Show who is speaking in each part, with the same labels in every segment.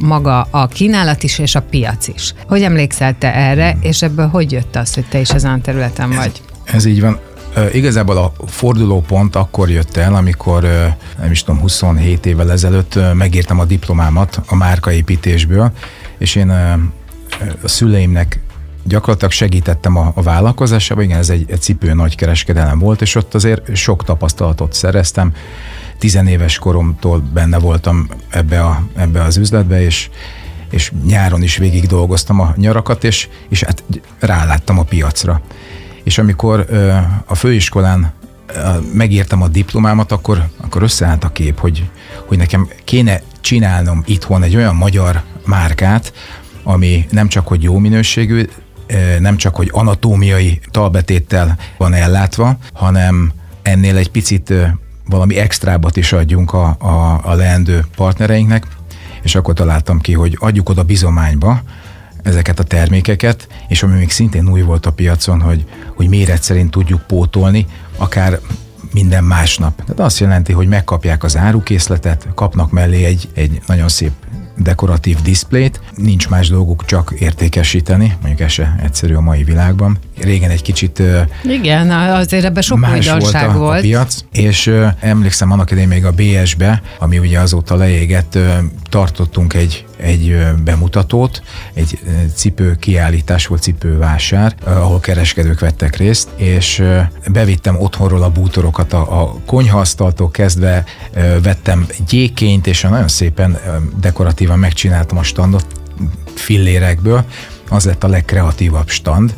Speaker 1: maga a kínálat is, és a piac is. Hogy emlékszel te erre, és ebből hogy jött az, hogy te is ezen a területen vagy?
Speaker 2: Ez így van. Igazából a fordulópont akkor jött el, amikor, nem is tudom, 27 évvel ezelőtt megírtam a diplomámat a márkaépítésből, és én a szüleimnek gyakorlatilag segítettem a vállalkozásában. Igen, ez egy cipő nagykereskedelem volt, és ott azért sok tapasztalatot szereztem. 10 éves koromtól benne voltam ebbe az üzletbe, és nyáron is végig dolgoztam a nyarakat, és hát ráláttam a piacra. És amikor a főiskolán megírtam a diplomámat, akkor összeállt a kép, hogy nekem kéne csinálnom itthon egy olyan magyar márkát, ami nem csak hogy jó minőségű, nem csak hogy anatómiai talbetéttel van ellátva, hanem ennél egy picit valami extrábbat is adjunk a leendő partnereinknek, és akkor találtam ki, hogy adjuk oda bizományba ezeket a termékeket, és ami még szintén új volt a piacon, hogy méret szerint tudjuk pótolni, akár minden másnap. Tehát azt jelenti, hogy megkapják az árukészletet, kapnak mellé egy nagyon szép dekoratív diszplét, nincs más dolguk, csak értékesíteni, mondjuk ez se egyszerű a mai világban. Régen egy kicsit
Speaker 1: igen, azért ebben sok újdonság volt.
Speaker 2: A piac, és emlékszem annak idején még a BS-be, ami ugye azóta leégett, tartottunk egy bemutatót, egy cipő kiállítás volt, cipővásár, ahol kereskedők vettek részt, és bevittem otthonról a bútorokat, a konyhaasztaltól kezdve vettem gyékényt, és nagyon szépen dekoratívan megcsináltam a standot fillérekből, az lett a legkreatívabb stand,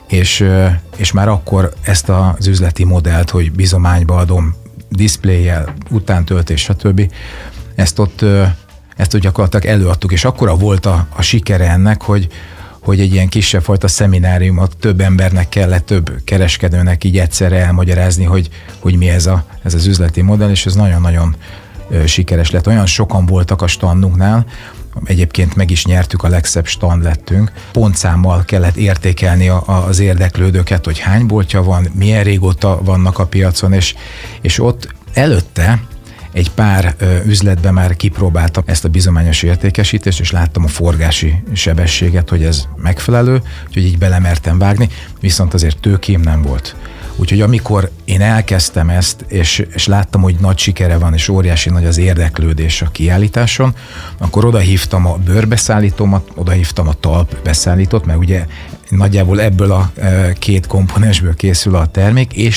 Speaker 2: és már akkor ezt az üzleti modellt, hogy bizományba adom, diszpléjjel, utántöltés, stb. Ezt ott gyakorlatilag előadtuk, és akkora volt a sikere ennek, hogy egy ilyen kisebb fajta szemináriumot több embernek kellett, több kereskedőnek így egyszerre elmagyarázni, hogy mi ez az üzleti modell, és ez nagyon-nagyon sikeres lett. Olyan sokan voltak a standunknál, egyébként meg is nyertük, a legszebb stand lettünk. Pontszámmal kellett értékelni az érdeklődőket, hogy hány boltja van, milyen régóta vannak a piacon, és ott előtte egy pár üzletben már kipróbáltam ezt a bizományos értékesítést, és láttam a forgási sebességet, hogy ez megfelelő, úgyhogy így belemertem vágni, viszont azért tőkém nem volt. Úgyhogy amikor én elkezdtem ezt, és láttam, hogy nagy sikere van, és óriási nagy az érdeklődés a kiállításon, akkor odahívtam a bőrbeszállítómat, odahívtam a talpbeszállítót, mert ugye nagyjából ebből a két komponensből készül a termék, és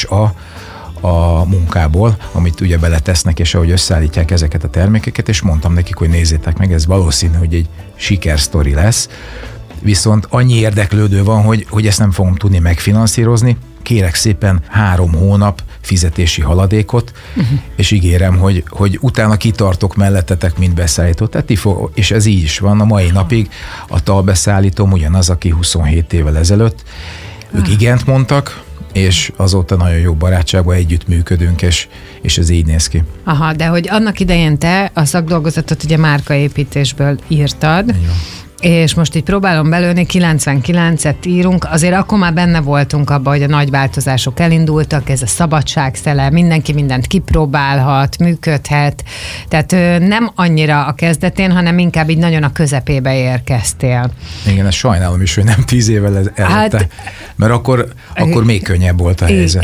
Speaker 2: a munkából, amit ugye beletesznek, és ahogy összeállítják ezeket a termékeket, és mondtam nekik, hogy nézzétek meg, ez valószínű, hogy egy sikersztori lesz, viszont annyi érdeklődő van, hogy ezt nem fogom tudni megfinanszírozni, kérek szépen 3 hónap fizetési haladékot, és ígérem, hogy utána kitartok mellettetek, mint beszállító. Tehát és ez így is van a mai napig. A talbeszállítóm ugyanaz, aki 27 évvel ezelőtt. Ők igent mondtak, és azóta nagyon jó barátságban együtt működünk, és ez így néz ki.
Speaker 1: Aha, de hogy annak idején te a szakdolgozatot ugye márkaépítésből írtad, és most így próbálom belőni, 99-et írunk, azért akkor már benne voltunk abban, hogy a nagy változások elindultak, ez a szabadságszele, mindenki mindent kipróbálhat, működhet, tehát nem annyira a kezdetén, hanem inkább így nagyon a közepébe érkeztél.
Speaker 2: Igen, ezt sajnálom is, hogy nem 10 évvel előtte, mert akkor még könnyebb volt a helyzet.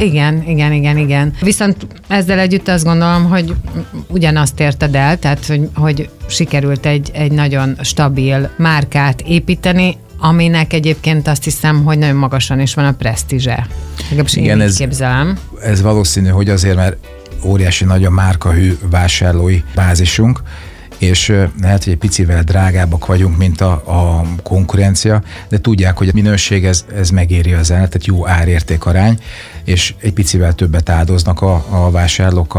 Speaker 1: Igen. Viszont ezzel együtt azt gondolom, hogy ugyanazt érted el, tehát hogy sikerült egy nagyon stabil márkát építeni, aminek egyébként azt hiszem, hogy nagyon magasan is van a presztízse. Igen,
Speaker 2: ez valószínű, hogy azért, mert óriási nagy a márkahű vásárlói bázisunk, és lehet, hogy egy picivel drágábbak vagyunk, mint a konkurencia, de tudják, hogy a minőség ez megéri az ár, tehát jó ár-érték arány, és egy picivel többet áldoznak a vásárlók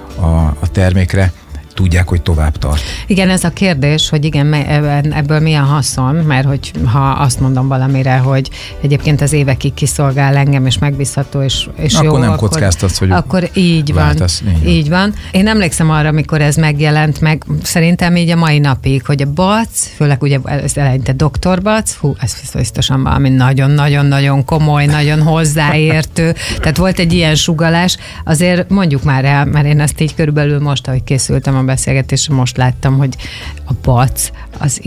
Speaker 2: a termékre, tudják, hogy tovább tart.
Speaker 1: Igen, ez a kérdés, hogy igen, ebből mi a haszon, mert hogy ha azt mondom valamire, hogy egyébként az évekig kiszolgál engem, és megbízható, és
Speaker 2: akkor
Speaker 1: jó,
Speaker 2: nem kockáztatsz, hogy
Speaker 1: akkor így váltasz, van. Így van. Én emlékszem arra, amikor ez megjelent meg, szerintem így a mai napig, hogy a Bac, főleg ugye ez eleinte Dr. Bac, ez biztosan valami nagyon-nagyon-nagyon komoly, nagyon hozzáértő, tehát volt egy ilyen sugallás, azért mondjuk már el, mert én ezt így körülbelül most, ahogy készültem a beszélgetésre, most láttam, hogy a Bac az